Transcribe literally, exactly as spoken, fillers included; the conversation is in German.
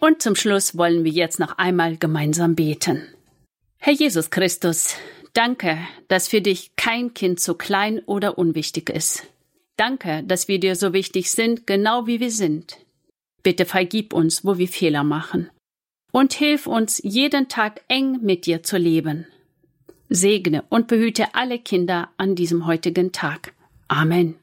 Und zum Schluss wollen wir jetzt noch einmal gemeinsam beten. Herr Jesus Christus, danke, dass für dich kein Kind zu klein oder unwichtig ist. Danke, dass wir dir so wichtig sind, genau wie wir sind. Bitte vergib uns, wo wir Fehler machen. Und hilf uns, jeden Tag eng mit dir zu leben. Segne und behüte alle Kinder an diesem heutigen Tag. Amen.